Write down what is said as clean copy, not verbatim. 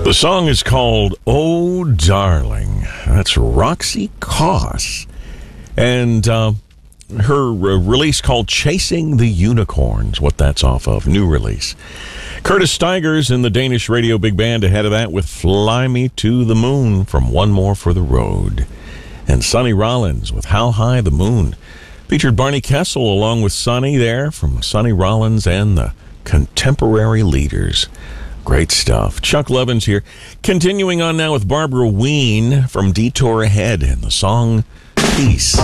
The song is called Oh Darling. That's Roxy Koss. And her release called Chasing the Unicorns, what that's off of, new release. Curtis Stigers in the Danish Radio Big Band ahead of that with Fly Me to the Moon from One More for the Road. And Sonny Rollins with How High the Moon. Featured Barney Kessel along with Sonny there from Sonny Rollins and the Contemporary Leaders. Great stuff. Chuck Levins here. Continuing on now with Barbara Ween from Detour Ahead and the song Peace.